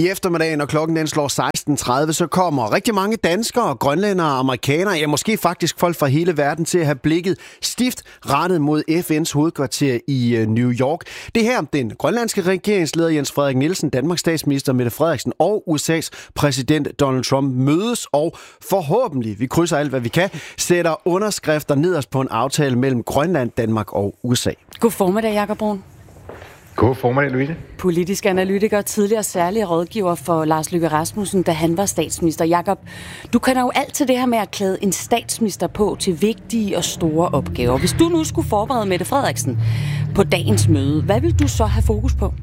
I eftermiddagen, når klokken den slår 16.30, så kommer rigtig mange danskere, grønlændere og amerikanere, ja måske faktisk folk fra hele verden, til at have blikket stift rettet mod FN's hovedkvarter i New York. Det her, den grønlandske regeringsleder Jens Frederik Nielsen, Danmarks statsminister Mette Frederiksen og USA's præsident Donald Trump mødes og forhåbentlig, vi krydser alt hvad vi kan, sætter underskrifter nederst på en aftale mellem Grønland, Danmark og USA. God formiddag, Jakob Brun. God formiddag, Louise. Politisk analytiker, tidligere særlig rådgiver for Lars Løkke Rasmussen, da han var statsminister. Jakob, du kender jo alt til det her med at klæde en statsminister på til vigtige og store opgaver. Hvis du nu skulle forberede Mette Frederiksen på dagens møde, hvad vil du så have fokus på?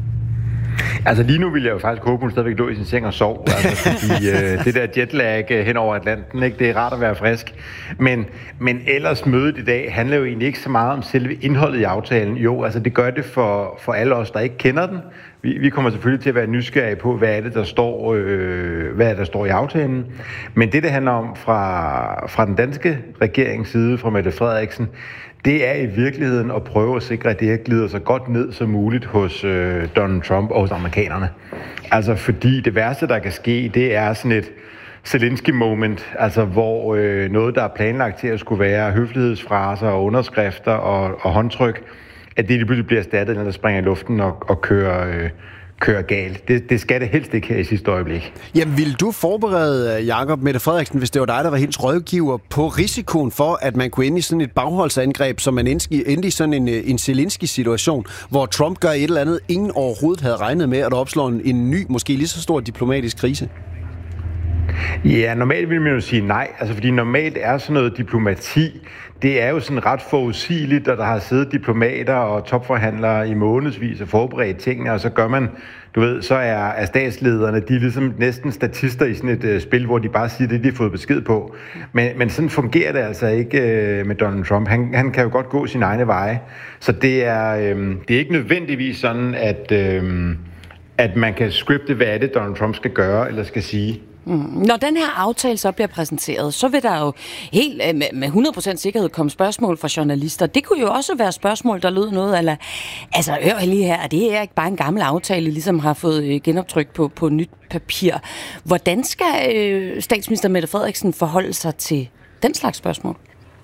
Altså lige nu vil jeg jo faktisk håbe, hun stadigvæk lå i sin seng og sov. Altså, fordi det der jetlag hen over Atlanten, ikke, det er rart at være frisk. Men ellers mødet i dag handler jo egentlig ikke så meget om selve indholdet i aftalen. Jo, altså det gør det for alle os, der ikke kender den. Vi kommer selvfølgelig til at være nysgerrige på, hvad er det, der står i aftalen. Men det handler om fra den danske regerings side, fra Mette Frederiksen, det er i virkeligheden at prøve at sikre, at det her glider så godt ned som muligt hos Donald Trump og hos amerikanerne. Altså fordi det værste, der kan ske, det er sådan et Zelensky-moment, altså hvor noget, der er planlagt til at skulle være høflighedsfraser og underskrifter og håndtryk, at det pludselig bliver erstattet, når der springer i luften og kører galt. Det skal det helst ikke her i sidste øjeblik. Jamen, ville du forberede, Jakob, Mette Frederiksen, hvis det var dig, der var hendes rådgiver, på risikoen for, at man kunne ende i sådan et bagholdsangreb, som man endte i sådan en Zelensky-situation, hvor Trump gør et eller andet, ingen overhovedet havde regnet med, at der opslår en ny, måske lige så stor diplomatisk krise? Ja, normalt vil man jo sige nej, altså fordi normalt er sådan noget diplomati, det er jo sådan ret forudsigeligt, at der har siddet diplomater og topforhandlere i månedsvis og forberedt tingene, og så gør man, så er statslederne, de er ligesom næsten statister i sådan et spil, hvor de bare siger det, de har fået besked på. Men sådan fungerer det altså ikke med Donald Trump. Han kan jo godt gå sine egne veje, så det er ikke nødvendigvis sådan, at man kan scripte, hvad er det, Donald Trump skal gøre eller skal sige. Når den her aftale så bliver præsenteret, så vil der jo helt med 100% sikkerhed komme spørgsmål fra journalister. Det kunne jo også være spørgsmål, der lød noget, eller altså hør lige her, det er ikke bare en gammel aftale, ligesom har fået genoptryk på nyt papir. Hvordan skal statsminister Mette Frederiksen forholde sig til den slags spørgsmål?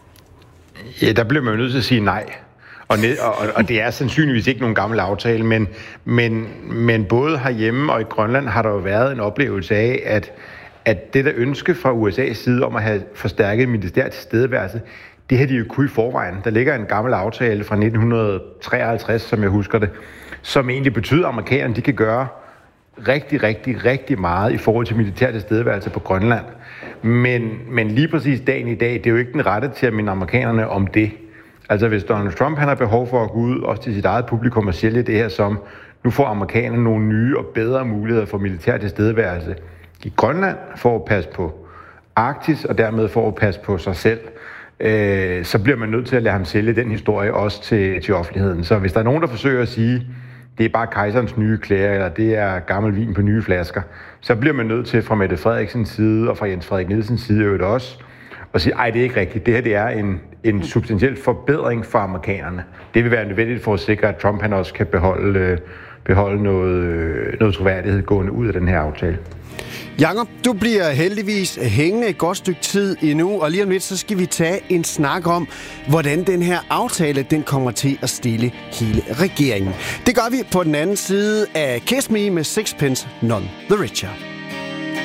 Ja, der bliver man jo nødt til at sige nej. Og det er sandsynligvis ikke nogen gammel aftale, men både herhjemme og i Grønland har der jo været en oplevelse af, at det der ønske fra USA's side om at have forstærket militær tilstedeværelse, det har de jo kunnet i forvejen. Der ligger en gammel aftale fra 1953, som jeg husker det, som egentlig betyder, at amerikanerne de kan gøre rigtig, rigtig, rigtig meget i forhold til militær tilstedeværelse på Grønland. Men lige præcis dagen i dag, det er jo ikke den rette til at minde amerikanerne om det. Altså hvis Donald Trump han har behov for at gå ud også til sit eget publikum og sælge det her som, nu får amerikanerne nogle nye og bedre muligheder for militær tilstedeværelse i Grønland for at passe på Arktis og dermed for at passe på sig selv, så bliver man nødt til at lade ham sælge den historie også til offentligheden. Så hvis der er nogen, der forsøger at sige, det er bare kejserens nye klæder, eller det er gammel vin på nye flasker, så bliver man nødt til fra Mette Frederiksens side og fra Jens Frederik Nielsens side jo også og sige, ej, det er ikke rigtigt. Det her det er en substantiel forbedring for amerikanerne. Det vil være nødvendigt for at sikre, at Trump han også kan beholde noget troværdighed gående ud af den her aftale. Jakob, du bliver heldigvis hængende et godt stykke tid endnu, og lige om lidt, så skal vi tage en snak om, hvordan den her aftale, den kommer til at stille hele regeringen. Det gør vi på den anden side af Kiss Me med Sixpence None the Richer.